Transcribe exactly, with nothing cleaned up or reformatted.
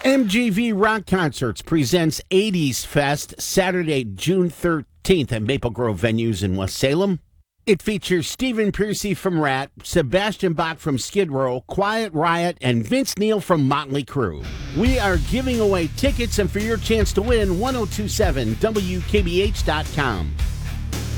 M G V Rock Concerts presents eighties Fest Saturday, June thirteenth at Maple Grove Venues in West Salem. It features Stephen Pearcy from Rat, Sebastian Bach from Skid Row, Quiet Riot, and Vince Neil from Motley Crue. We are giving away tickets, and for your chance to win, ten twenty-seven W K B H dot com.